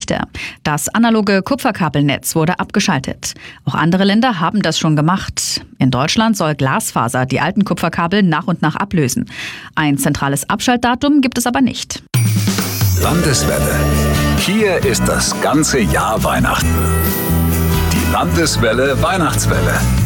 Geschichte. Das analoge Kupferkabelnetz wurde abgeschaltet. Auch andere Länder haben das schon gemacht. In Deutschland soll Glasfaser die alten Kupferkabel nach und nach ablösen. Ein zentrales Abschaltdatum gibt es aber nicht. Landeswelle. Hier ist das ganze Jahr Weihnachten. Die Landeswelle Weihnachtswelle.